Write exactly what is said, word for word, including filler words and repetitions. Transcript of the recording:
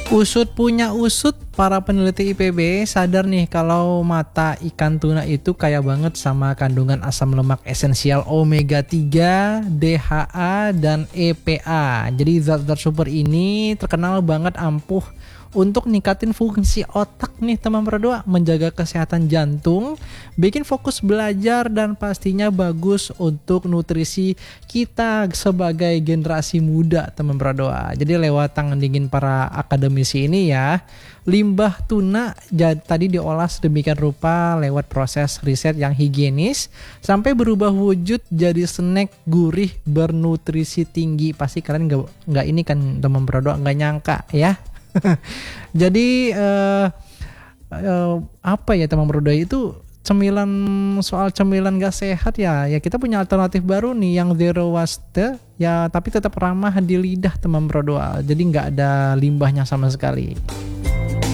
Usut punya usut, para peneliti I P B sadar nih kalau mata ikan tuna itu kaya banget sama kandungan asam lemak esensial omega tiga, D H A, dan E P A. Jadi zat-zat super ini terkenal banget ampuh untuk ningkatin fungsi otak nih teman berdua, menjaga kesehatan jantung, bikin fokus belajar, dan pastinya bagus untuk nutrisi kita sebagai generasi muda teman berdua. Jadi lewat tangan dingin para akademisi ini ya, limbah tuna jad, tadi diolah sedemikian rupa lewat proses riset yang higienis sampai berubah wujud jadi snack gurih bernutrisi tinggi. Pasti kalian nggak nggak ini kan teman berdua, nggak nyangka ya. Jadi uh, uh, apa ya teman berdua, itu cemilan, soal cemilan gak sehat ya, ya kita punya alternatif baru nih yang zero waste ya, tapi tetap ramah di lidah teman berdua. Jadi nggak ada limbahnya sama sekali.